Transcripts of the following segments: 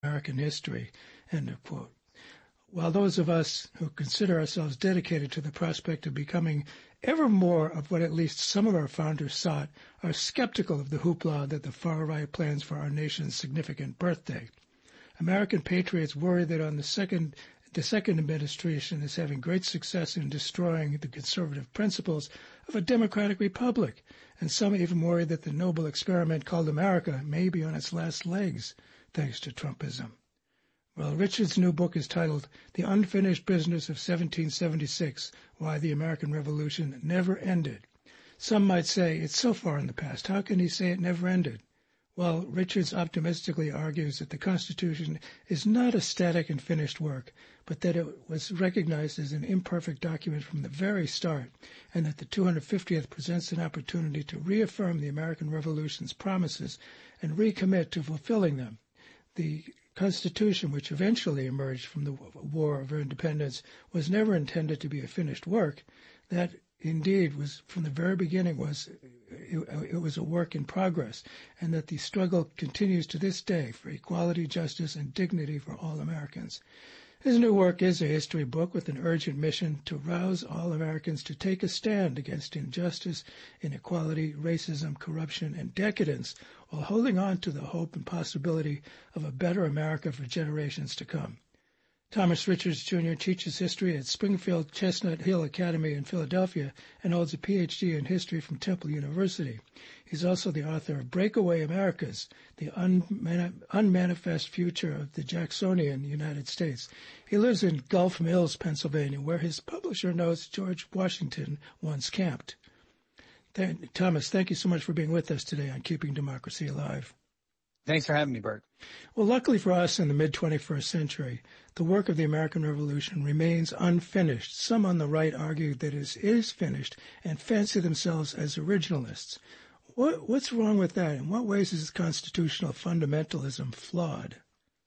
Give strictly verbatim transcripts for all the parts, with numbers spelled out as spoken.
American history, end of quote. While those of us who consider ourselves dedicated to the prospect of becoming ever more of what at least some of our founders sought are skeptical of the hoopla that the far right plans for our nation's significant birthday. American patriots worry that on the second the second administration is having great success in destroying the conservative principles of a democratic republic, and some even worry that the noble experiment called America may be on its last legs, thanks to Trumpism. Well, Richard's new book is titled The Unfinished Business of seventeen seventy-six, Why the American Revolution Never Ended. Some might say it's so far in the past. How can he say it never ended? Well, Richards optimistically argues that the Constitution is not a static and finished work, but that it was recognized as an imperfect document from the very start, and that the two hundred fiftieth presents an opportunity to reaffirm the American Revolution's promises and recommit to fulfilling them. The Constitution, which eventually emerged from the War of Independence, was never intended to be a finished work. That, indeed, was from the very beginning was it, it was a work in progress, and that the struggle continues to this day for equality, justice, and dignity for all Americans. His new work is a history book with an urgent mission to rouse all Americans to take a stand against injustice, inequality, racism, corruption, and decadence, while holding on to the hope and possibility of a better America for generations to come. Thomas Richards, Junior teaches history at Springfield Chestnut Hill Academy in Philadelphia and holds a P H D in history from Temple University. He's also the author of Breakaway Americas, the unman- unmanifest future of the Jacksonian United States. He lives in Gulf Mills, Pennsylvania, where his publisher notes George Washington once camped. Th- Thomas, thank you so much for being with us today on Keeping Democracy Alive. Thanks for having me, Bert. Well, luckily for us in the mid-twenty-first century, the work of the American Revolution remains unfinished. Some on the right argue that it is finished and fancy themselves as originalists. What, what's wrong with that? In what ways is constitutional fundamentalism flawed?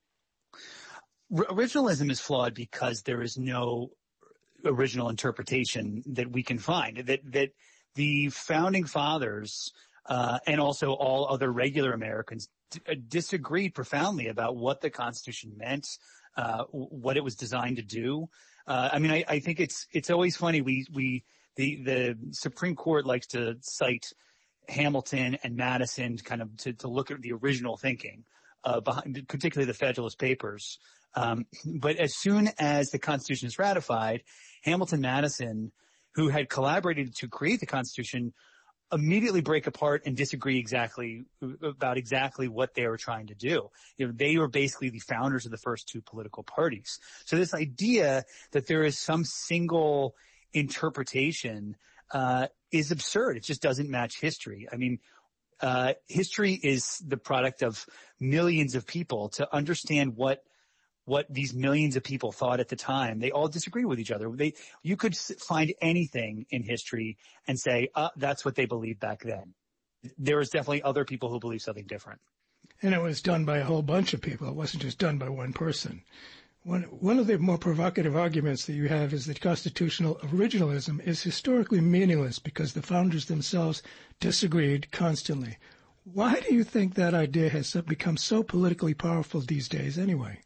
R- originalism is flawed because there is no original interpretation that we can find. That that the founding fathers uh, and also all other regular Americans d- disagreed profoundly about what the Constitution meant, uh, what it was designed to do. Uh, I mean, I, I think it's it's always funny. We we the the Supreme Court likes to cite Hamilton and Madison kind of to, to look at the original thinking, uh, behind, particularly the Federalist Papers. Um, but as soon as the Constitution is ratified, Hamilton, Madison, who had collaborated to create the Constitution, immediately break apart and disagree exactly about exactly what they were trying to do. You know, they were basically the founders of the first two political parties. So this idea that there is some single interpretation uh is absurd. It just doesn't match history. I mean, uh history is the product of millions of people. To understand what what these millions of people thought at the time, they all disagree with each other. They you could find anything in history and say, uh, that's what they believed back then. There is definitely other people who believe something different. And it was done by a whole bunch of people. It wasn't just done by one person. One, one of the more provocative arguments that you have is that constitutional originalism is historically meaningless because the founders themselves disagreed constantly. Why do you think that idea has become so politically powerful these days anyway?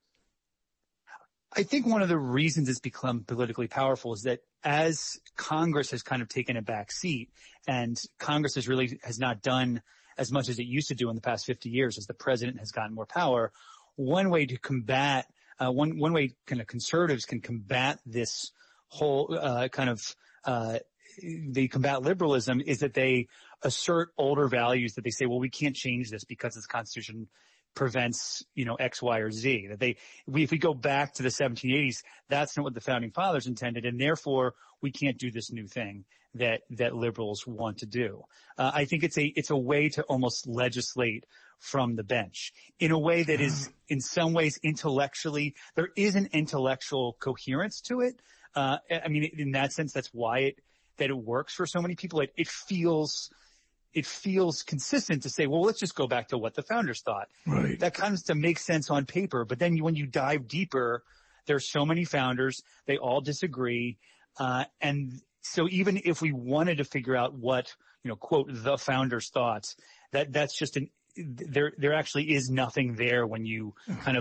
I think one of the reasons it's become politically powerful is that as Congress has kind of taken a back seat, and Congress has really has not done as much as it used to do in the past fifty years as the president has gotten more power, one way to combat Uh, one, one way kind of conservatives can combat this whole, uh, kind of, uh, they combat liberalism is that they assert older values that they say, well, we can't change this because this Constitution prevents, you know, X, Y, or Z. That they, we, if we go back to the seventeen eighties, that's not what the founding fathers intended, and therefore we can't do this new thing that, that liberals want to do. Uh, I think it's a, it's a way to almost legislate from the bench in a way that is in some ways intellectually, there is an intellectual coherence to it. Uh, I mean, in that sense, that's why it, that it works for so many people. It, it feels, it feels consistent to say, well, let's just go back to what the founders thought. Right. That comes to make sense on paper. But then when you dive deeper, there's so many founders, they all disagree. Uh, and so even if we wanted to figure out what, you know, quote, the founders thought, that, that's just an, there, there actually is nothing there when you kind of